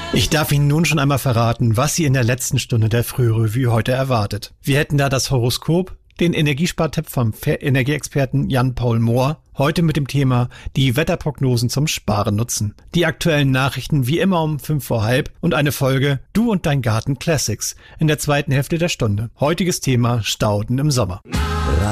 Ich darf Ihnen nun schon einmal verraten, was Sie in der letzten Stunde der Frührevue heute erwartet. Wir hätten da das Horoskop, den Energiespartipp vom Energieexperten Jan-Paul Mohr, heute mit dem Thema die Wetterprognosen zum Sparen nutzen. Die aktuellen Nachrichten wie immer um 5:05 und eine Folge Du und dein Garten Classics in der zweiten Hälfte der Stunde. Heutiges Thema Stauden im Sommer.